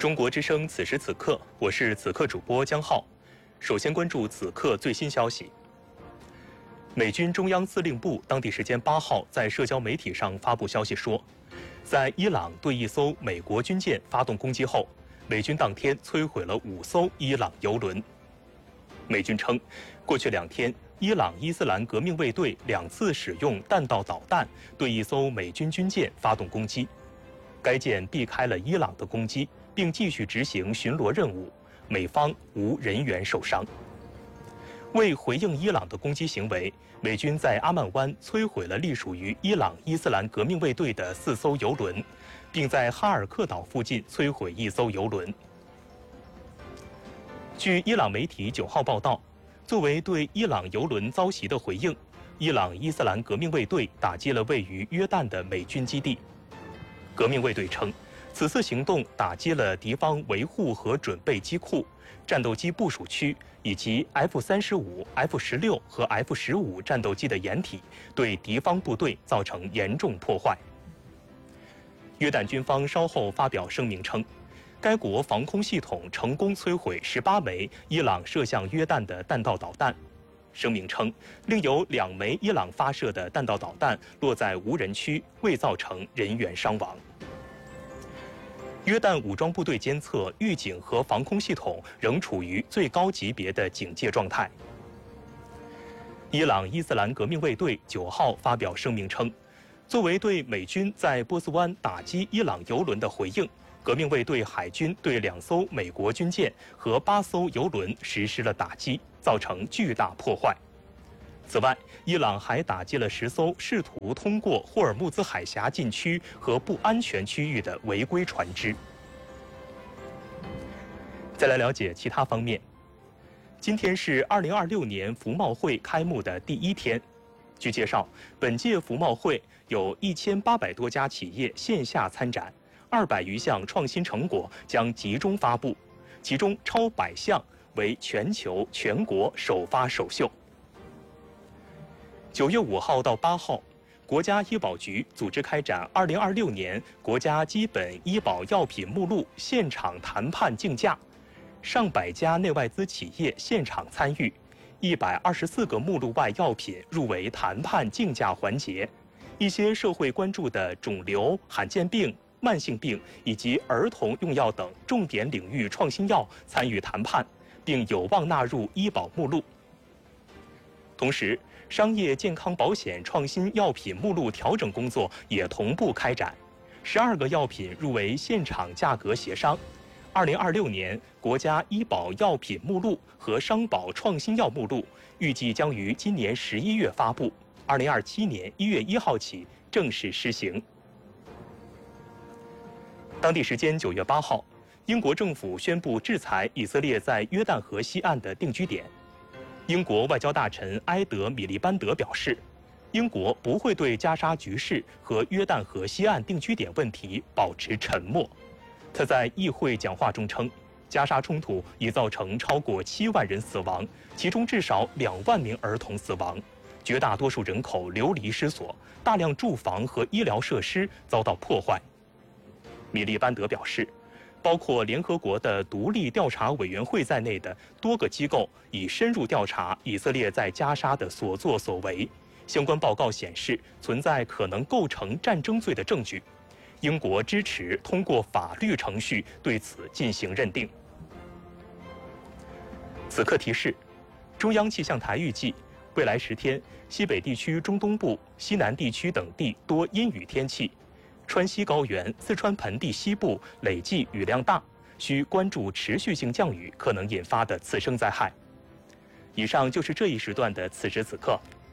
中国之声此时此刻，我是此刻主播江浩。首先关注此刻最新消息。美军中央司令部当地时间8号在社交媒体上发布消息说，在伊朗对一艘美国军舰发动攻击后，美军当天摧毁了5艘伊朗油轮。美军称，过去2天，伊朗伊斯兰革命卫队2次使用弹道导弹对一艘美军军舰发动攻击，该舰避开了伊朗的攻击，并继续执行巡逻任务，美方无人员受伤。为回应伊朗的攻击行为，美军在阿曼湾摧毁了隶属于伊朗伊斯兰革命卫队的4艘油轮，并在哈尔克岛附近摧毁1艘油轮。据伊朗媒体9号报道，作为对伊朗油轮遭袭的回应，伊朗伊斯兰革命卫队打击了位于约旦的美军基地。革命卫队称，此次行动打击了敌方维护和准备机库、战斗机部署区以及 F-35、F-16 和 F-15战斗机的掩体，对敌方部队造成严重破坏。约旦军方稍后发表声明称，该国防空系统成功摧毁18枚伊朗射向约旦的弹道导弹。声明称，另有2枚伊朗发射的弹道导弹落在无人区，未造成人员伤亡。约旦武装部队监测预警和防空系统仍处于最高级别的警戒状态。伊朗伊斯兰革命卫队9号发表声明称，作为对美军在波斯湾打击伊朗油轮的回应，革命卫队海军对2艘美国军舰和8艘油轮实施了打击，造成巨大破坏。此外，伊朗还打击了10艘试图通过霍尔木兹海峡禁区和不安全区域的违规船只。再来了解其他方面。今天是2026年服贸会开幕的第1天。据介绍，本届服贸会有1800多家企业线下参展，200余项创新成果将集中发布，其中超100项为全球全国首发首秀。9月5号到8号，国家医保局组织开展2026年国家基本医保药品目录现场谈判竞价，上百家内外资企业现场参与，124个目录外药品入围谈判竞价环节，一些社会关注的肿瘤、罕见病、慢性病以及儿童用药等重点领域创新药参与谈判，并有望纳入医保目录。同时，商业健康保险创新药品目录调整工作也同步开展，12个药品入围现场价格协商。2026年国家医保药品目录和商保创新药目录预计将于今年11月发布，2027年1月1号起正式施行。当地时间9月8号，英国政府宣布制裁以色列在约旦河西岸的定居点。英国外交大臣埃德·米利班德表示，英国不会对加沙局势和约旦河西岸定居点问题保持沉默。他在议会讲话中称，加沙冲突已造成超过7万人死亡，其中至少2万名儿童死亡，绝大多数人口流离失所，大量住房和医疗设施遭到破坏。米利班德表示，包括联合国的独立调查委员会在内的多个机构已深入调查以色列在加沙的所作所为，相关报告显示存在可能构成战争罪的证据。英国支持通过法律程序对此进行认定。此刻提示：中央气象台预计，未来10天，西北地区中东部、西南地区等地多阴雨天气。川西高原、四川盆地西部累计雨量大，需关注持续性降雨可能引发的次生灾害。以上就是这一时段的此时此刻，